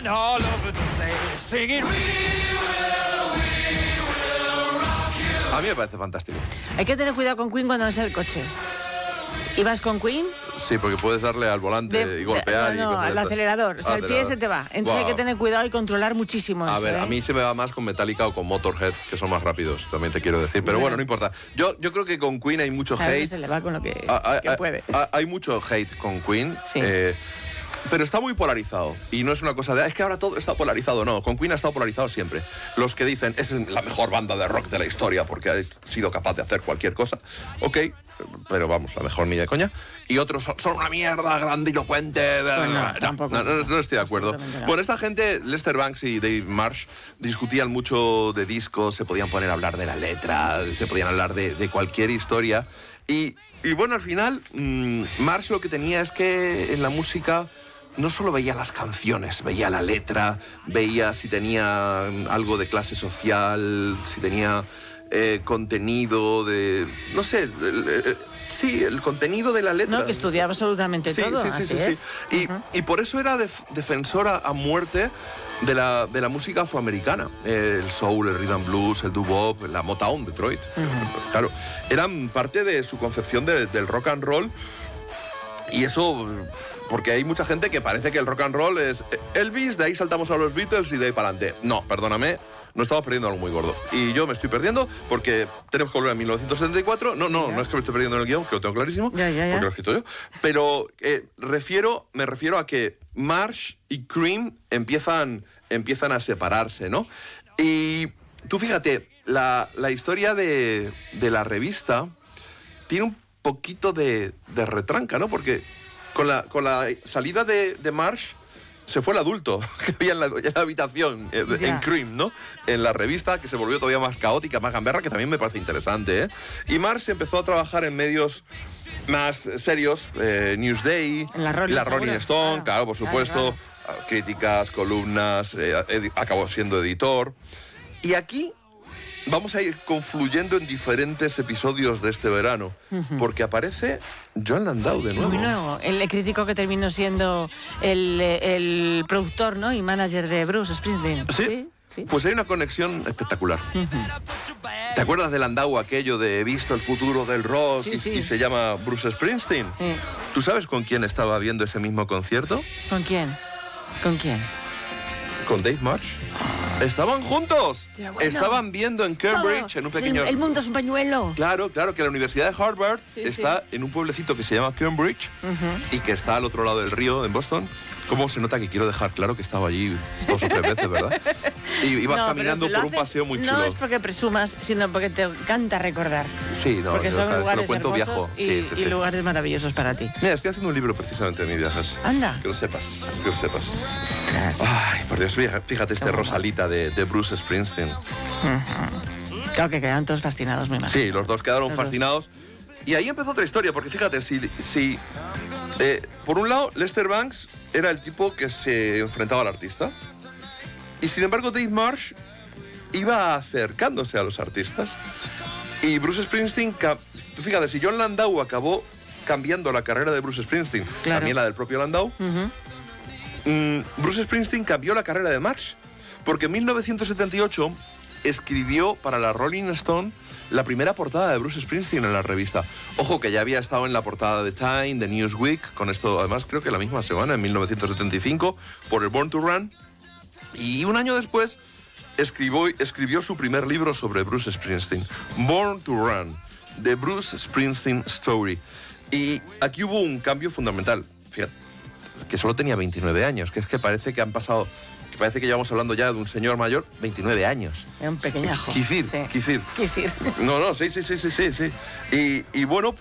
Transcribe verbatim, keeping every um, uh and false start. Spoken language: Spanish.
dancing all over the place, singing We will, we will rock you. A mí me parece fantástico. Hay que tener cuidado con Queen cuando vas en el coche. ¿Ibas con Queen? Sí, porque puedes darle al volante De- y golpear. de- y no, cosas de al estas. acelerador. O sea, el pie Acelerador. se te va. Entonces Wow. hay que tener cuidado y controlar muchísimo A eso, ver, ¿eh? a mí se me va más con Metallica o con Motorhead, que son más rápidos, también te quiero decir. Pero bueno, no importa. Yo, yo creo que con Queen hay mucho A veces hate. se le va con lo que, Ah, ah, que ah, puede. ah, hay mucho hate con Queen. Sí. eh, pero está muy polarizado. Y no es una cosa de, "Ah, es que ahora todo está polarizado". No, con Queen ha estado polarizado siempre. Los que dicen, es la mejor banda de rock de la historia porque ha sido capaz de hacer cualquier cosa. Ok, pero vamos, la mejor ni de coña. Y otros son, son una mierda grandilocuente. Pues no, no, tampoco. no, no, no estoy de acuerdo. Absolutamente no. Bueno, esta gente, Lester Bangs y Dave Marsh, discutían mucho de discos, se podían poner a hablar de la letra, se podían hablar de, de cualquier historia. Y, y bueno, al final, mmm, Marsh lo que tenía es que en la música no solo veía las canciones, veía la letra, veía si tenía algo de clase social, si tenía eh, contenido de... no sé, el- el- sí, el contenido de la letra. No, que estudiaba absolutamente Sí, todo. sí, sí, así sí, sí. es. Y, Ujú. y por eso era def- defensora a muerte de la, de la música afroamericana. Eh, el soul, el rhythm and blues, el doo-wop, la Motown, Detroit. Claro, eran parte de su concepción de- del rock and roll. Y eso, porque hay mucha gente que parece que el rock and roll es Elvis, de ahí saltamos a los Beatles y de ahí para adelante. No, perdóname, nos estamos perdiendo algo muy gordo. Y yo me estoy perdiendo porque tenemos que volver a mil novecientos setenta y cuatro. No, no, no es que me esté perdiendo en el guión, que lo tengo clarísimo, Ya, ya, ya. porque lo he escrito yo. Pero eh, refiero, me refiero a que Marsh y Cream empiezan, empiezan a separarse, ¿no? Y tú fíjate, la, la historia de, de la revista tiene un poquito de, de retranca, ¿no? Porque con la, con la salida de, de Marsh se fue el adulto que había en la, en la habitación, eh, Ya. en Cream, ¿no? En la revista, que se volvió todavía más caótica, más gamberra, que también me parece interesante, ¿eh? Y Marsh empezó a trabajar en medios más serios, eh, Newsday, En la Rolling, seguro. Stone, Claro, claro, por claro, supuesto, críticas, columnas, eh, edi- acabó siendo editor. Y aquí vamos a ir confluyendo en diferentes episodios de este verano, porque aparece John Landau de nuevo. Bueno, el crítico que terminó siendo el, el productor, ¿no? Y manager de Bruce Springsteen. ¿Sí? sí. Pues hay una conexión espectacular. ¿Te acuerdas de Landau, aquello de he visto el futuro del rock Sí, y, sí. y se llama Bruce Springsteen? Sí. ¿Tú sabes con quién estaba viendo ese mismo concierto? ¿Con quién? ¿Con quién? Con Dave Marsh. Estaban juntos. Qué bueno. Estaban viendo en Cambridge, Todo. en un Sí, pequeño... el mundo es un pañuelo. Claro, claro, que la Universidad de Harvard Sí, está en un pueblecito que se llama Cambridge y que está al otro lado del río, en Boston. ¿Cómo se nota que quiero dejar claro que estaba allí dos o tres veces, verdad? Y ibas No, pero caminando si lo por un haces, paseo muy chulo. No es porque presumas, sino porque te encanta recordar. Sí, no, porque yo son cada vez que lugares lo cuento hermosos viajo. y, Sí, sí, y sí. lugares maravillosos para ti. Mira, estoy haciendo un libro precisamente de mis viajes. Anda. Que lo sepas, que lo sepas. Ay, por Dios, fíjate, fíjate este Rosalita de, de Bruce Springsteen. Claro que quedan todos fascinados, me imagino. Sí, los dos quedaron Los dos. fascinados. Y ahí empezó otra historia, porque fíjate, si, si eh, por un lado, Lester Bangs era el tipo que se enfrentaba al artista, y sin embargo Dave Marsh iba acercándose a los artistas. Y Bruce Springsteen, ca- tú fíjate, si John Landau acabó cambiando la carrera de Bruce Springsteen, Claro. también la del propio Landau, Ujú. mm, Bruce Springsteen cambió la carrera de Marsh, porque en mil novecientos setenta y ocho escribió para la Rolling Stone la primera portada de Bruce Springsteen en la revista. Ojo, que ya había estado en la portada de Time, de Newsweek, con esto, además creo que la misma semana, en mil novecientos setenta y cinco, por el Born to Run. Y un año después escribió, escribió su primer libro sobre Bruce Springsteen, Born to Run, The Bruce Springsteen Story. Y aquí hubo un cambio fundamental. Fíjate, que solo tenía veintinueve años, que es que parece que han pasado, que parece que llevamos hablando ya de un señor mayor, veintinueve años. Era un pequeñajo. Quisir, Sí. quisir. Quisir. No, no, sí, sí, sí, sí, sí, sí. Y, y bueno,